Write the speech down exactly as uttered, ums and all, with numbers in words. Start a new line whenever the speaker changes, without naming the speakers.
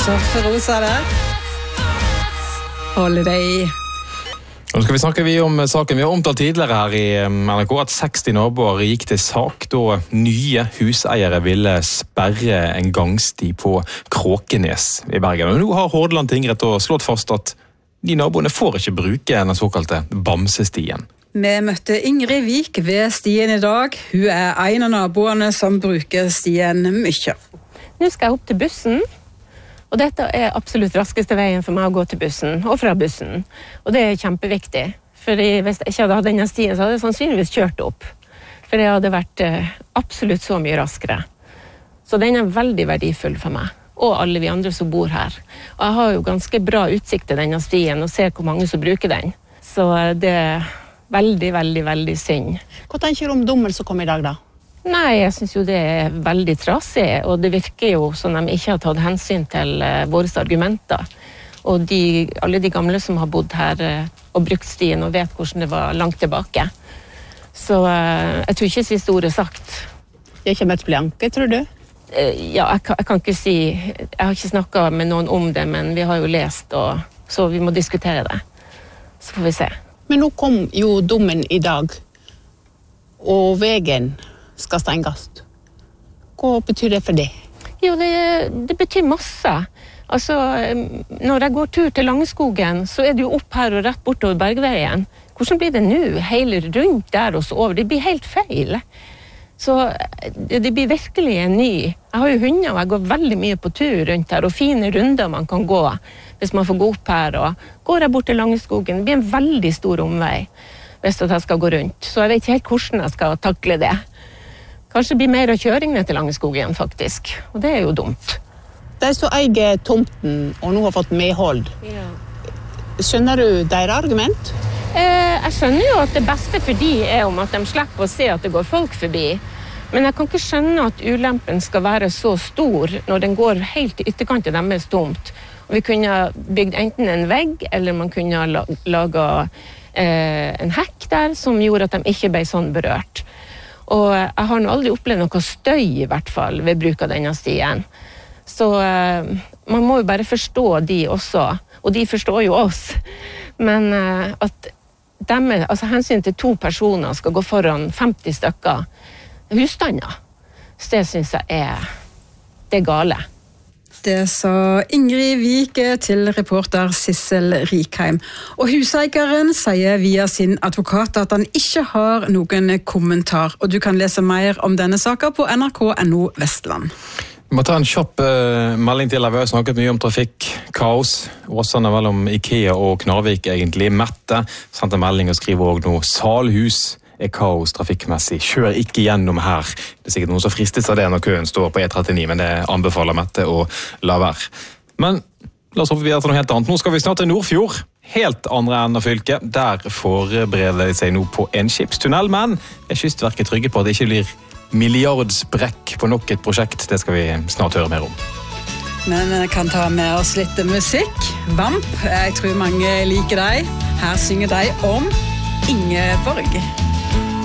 Kristoffer Rosa der. Holiday.
Nå skal vi snakke vi om saken vi har omtalt tidligere her i N R K, at seksti naboer gikk til sak da nye huseiere ville sperre en gangsti på Kråkenes i Bergen. Og nå har Hordaland tingrett slått fast at de naboene får ikke bruke den såkalte Bamsestien.
Vi møtte Ingrid Vik ved stien i dag. Hun er en av naboene som bruker stien mye.
Nå skal jeg opp til bussen. Og dette er absolutt raskeste veien for meg å gå til bussen, og fra bussen. Og det er kjempeviktig. For hvis jeg ikke hadde hatt denne stien, så hadde jeg sannsynligvis kjørt opp. For det hadde vært absolutt så mye raskere. Så den er veldig verdifull for meg, og alle vi andre som bor her. Og jeg har jo ganske bra utsikt til denne stien, og ser hvor mange som bruker den. Så det er veldig, veldig, veldig synd.
Hva tenker du om dommen som kom i dag da?
Nei, jeg synes jo det er veldig trasig, og det virker jo som de ikke har tatt hensyn til uh, våre argumenter. Og de, alle de gamle som har bodd her uh, og brukt stien og vet hvordan det var langt tilbake. Så uh, jeg tror ikke siste ordet sagt.
Det kommer til å bli anke, tror du?
Uh, ja, jeg kan, jeg kan ikke si, jeg har ikke snakket med noen om det, men vi har jo lest, og, så vi må diskutere det. Så får vi se.
Men nå kom jo dommen i dag, og veien skal stenges. Hva betyr det for det?
Jo, det, det betyr masse. Altså, når jeg går tur til Langeskogen, så er det jo opp her og rett bortover Bergveien. Hvordan blir det nå? Hele rundt der og så over. Det blir helt feil. Så det blir virkelig en ny. Jeg har jo hunder, og jeg går veldig mye på tur rundt her, og fine runder man kan gå hvis man får gå opp her. Og går jeg bort til Langeskogen, det blir en veldig stor omvei hvis jeg skal gå rundt. Så jeg vet ikke helt hvordan jeg skal takle det. Kanskje det blir mer av kjøring ned til Langeskogen, faktisk. Og det er jo dumt.
De som eier tomten og nå har fått medhold, ja. Skjønner du deres argument?
Eh, jeg skjønner jo at det beste for de er om at de slipper å se at det går folk forbi. Men jeg kan ikke skjønne at ulempen skal være så stor når den går helt til ytterkant til deres tomt. Og vi kunne bygd enten en vegg, eller man kunne laget eh, en hekk der som gjorde at de ikke ble sånn berørt. Og jeg har nå aldri opplevd noe støy i hvert fall ved bruk av denne stien. Så uh, man må jo bare forstå de også, og de forstår jo oss. Men uh, at dem, altså hensyn til to personer skal gå foran femti stykker husstander, så det synes jeg er, det er gale.
Det sa Ingrid Vike til reporter Sissel Rikheim. Og huseieren sier via sin advokat at han ikke har noen kommentar. Og du kan lese mer om denne saken på N R K punktum no Vestland.
Vi må ta en kjapp uh, melding til. Vi har snakket mye om trafikk, kaos. Åsane mellom Ikea og Knarvik egentlig. Mette sendte en melding og skriver også nå Salhus er kaos trafikkmessig. Kjør ikke gjennom her. Det er sikkert noen som fristes av det når køen står på E trettini, men det anbefaler Mette å la være. Men la oss hoppe videre til noe helt annet. Nå skal vi snart til Nordfjord. Helt andre enden av fylket. Der forbereder de seg nå på en skipstunnel, men er Kystverket trygge på at det ikke blir milliardsprekk på nok et prosjekt. Det skal vi snart høre mer om.
Men vi kan ta med oss litt musikk. Vamp, jeg tror mange liker deg. Her synger de om Ingeborg.